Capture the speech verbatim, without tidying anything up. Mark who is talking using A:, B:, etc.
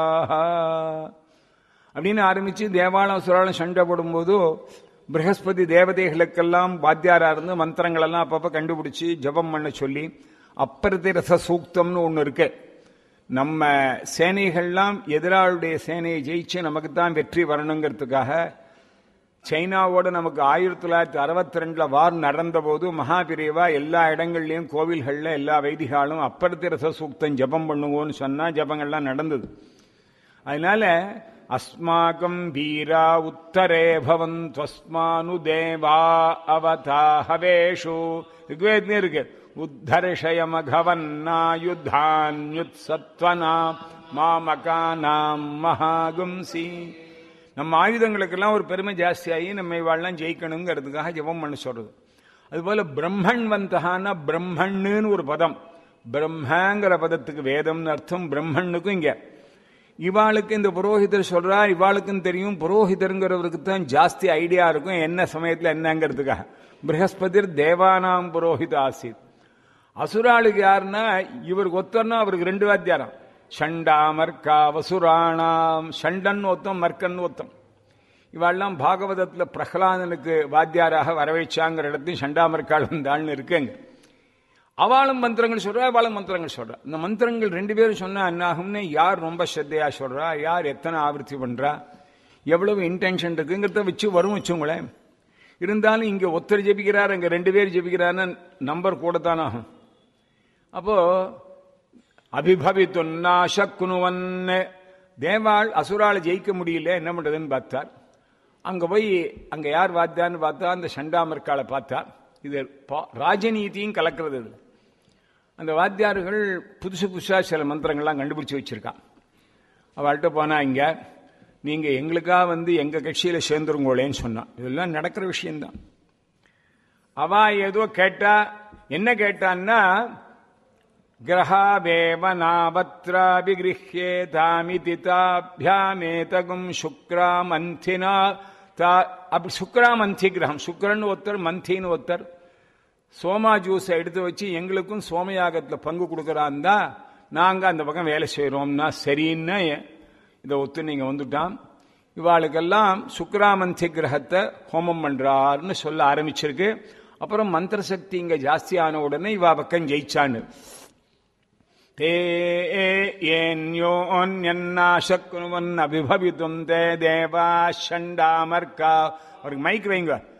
A: அப்படின்னு ஆரம்பிச்சு தேவாலம் அசுராலம் சண்டை போடும்போது பிரகஸ்பதி தேவதைகளுக்கெல்லாம் வாத்தியாரா இருந்து மந்திரங்கள் எல்லாம் அப்பப்ப கண்டுபிடிச்சு ஜபம் பண்ண சொல்லி அப்பரதி ரச சூக்தம்னு ஒண்ணு இருக்கு. நம்ம சேனைகள்லாம் எதிராளுடைய சேனையை ஜெயிச்சு நமக்கு தான் வெற்றி வரணுங்கிறதுக்காக சைனாவோட நமக்கு ஆயிரத்தி தொள்ளாயிரத்தி அறுபத்தி ரெண்டுல வார் நடந்த போது மகாபிரிவா எல்லா இடங்கள்லயும் கோவில்கள்ல எல்லா வைதிகாலும் அப்பரதி ரச சூக்தம் ஜபம் பண்ணுவோன்னு சொன்னா ஜபங்கள்லாம் நடந்தது. அதனால அஸ்மாகம் வீரா உத்தரே பவந்த்வஸ்மானு தேவா அவதாஹவேஷு ரிக்வேதமே இருக்கு. உத்தர்ஷயமகவன்னாயுத்தான்யுத் சத்வனா மாமகானாம் மகாகும்சி. நம்ம ஆயுதங்களுக்கெல்லாம் ஒரு பெருமை ஜாஸ்தியாகி நம்ம இவாள்லாம் ஜெயிக்கணுங்கிறதுக்காக ஜெபம் பண்ண சொல்றது. அதுபோல பிரம்மன் வந்தகான பிரம்மன்னு ஒரு பதம். பிரம்மங்கிற பதத்துக்கு வேதம்னு அர்த்தம், பிரம்மனுக்கும் இங்க. இவாளுக்கு இந்த புரோஹிதர் சொல்றா, இவாளுக்கும் தெரியும் புரோஹிதருங்கிறவருக்கு தான் ஜாஸ்தி ஐடியா இருக்கும் என்ன சமயத்தில் என்னங்கிறதுக்காக. பிரகஸ்பதிர் தேவானாம் புரோஹித ஆசித். அசுராளுக்கு யாருன்னா இவருக்கு ஒத்தர்னா அவருக்கு ரெண்டு வாத்தியாரம். ஷண்டா மர்க்கா வசுராணாம். ஷண்டன் ஒத்தம் மர்க்கன் ஒத்தம். இவாள்லாம் பாகவதத்துல பிரகலாதனுக்கு வாத்தியாராக வரவேச்சாங்கிற இடத்தையும் ஷண்டாமர்காள் வந்தாள்னு இருக்குங்க. அவளும் மந்திரங்கள் சொல்றா, அவளும் மந்திரங்கள் சொல்றா. இந்த மந்திரங்கள் ரெண்டு பேரும் சொன்னா என்னாகும்னு யார் ரொம்ப ஸ்ரத்தையா சொல்றா, யார் எத்தனை ஆவர்த்தி பண்றா, எவ்வளவு இன்டென்ஷன் இருக்குங்கிறத வச்சு வரும் வச்சுங்களேன். இருந்தாலும் இங்க ஒருத்தர் ஜெபிக்கிறார், அங்க ரெண்டு பேர் ஜெபிக்கிறாருன்னு நம்பர் கூட தான் ஆகும். அப்போ அபிபவித்துன்னா சக்குனுவன் தேவாள் அசுரால ஜெயிக்க முடியல, என்ன பண்றதுன்னு பார்த்தார். அங்க போய் அங்க யார் வாத்தான்னு பார்த்தா அந்த சண்டாமர்காலை பார்த்தா. இது ராஜநீதியும் கலக்கிறது. இது அந்த வாத்தியார்கள் புதுசு புதுசா சில மந்திரங்கள்லாம் கண்டுபிடிச்சு வச்சிருக்கான். அவள்கிட்ட போனா இங்க நீங்க எங்களுக்காக வந்து எங்க கட்சியில சேர்ந்துருங்கோளேன்னு சொன்னான். இதெல்லாம் நடக்கிற விஷயம்தான். அவ ஏதோ கேட்டா, என்ன கேட்டான்னா கிரகாவேவ நாபத்ராபிகிருஹ்யே தாமிதி தாபியாமேதகும் சுக்ராமந்தினா. அப்படி சுக்ராமந்தி கிரகம், சுக்கரன் ஒருத்தர் மந்தின்னு ஒருத்தர். சோமா ஜூஸை எடுத்து வச்சு எங்களுக்கும் சோமயாகத்துல பங்கு கொடுக்கறான் தான் நாங்க அந்த பக்கம் வேலை செய்யறோம்னா சரின்னு இதை ஒத்து நீங்க வந்துட்டான். இவாளுக்கெல்லாம் சுக்ராமந்தி கிரகத்தை ஹோமம் பண்றாருன்னு சொல்ல ஆரம்பிச்சிருக்கு. அப்புறம் மந்திர சக்தி இங்க ஜாஸ்தியான உடனே இவா பக்கம் ஜெயிச்சான்னு. தே ஏன்யோன்யன்னாசக்குனுவன் அபிபவித்தும் தே தேவா ஷண்டாமர்கா. அவருக்கு மைக் வைங்க.